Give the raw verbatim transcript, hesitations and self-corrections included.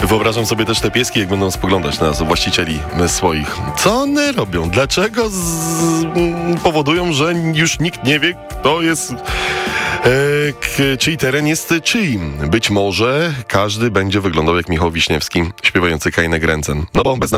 Wyobrażam sobie też te pieski, jak będą spoglądać na właścicieli swoich. Co one robią? Dlaczego z... powodują, że już nikt nie wie, kto jest... E, k, czyj teren jest czyim. Być może każdy będzie wyglądał jak Michał Wiśniewski, śpiewający Kajnę Gręcen. No bo bez